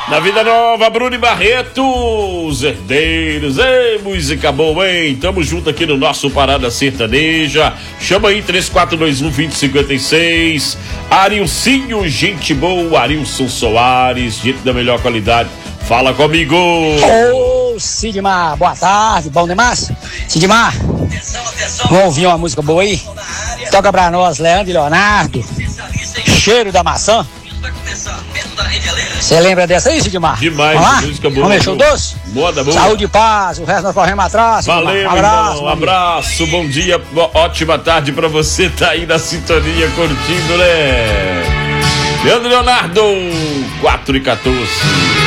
Na Vida Nova, Bruno e Barreto, os herdeiros. Ei, música boa, hein? Tamo junto aqui no nosso Parada Sertaneja. Chama aí 3421-2056. Arilcinho, gente boa. Arilson Soares, gente da melhor qualidade. Fala comigo. Ô, Sidmar, boa tarde, bom demais? Sidmar, vamos ouvir uma música boa aí? Toca pra nós, Leandro e Leonardo. Cheiro da maçã. Você lembra dessa aí, Sidmar? Demais, vamos lá? música boa. Vamos mexer o doce? Boa. Saúde e paz, o resto nós corremos atrás. Valeu, um abraço, irmão, abraço, bom dia, ótima tarde pra você, tá aí na sintonia curtindo, né? Leandro Leonardo, 4:14.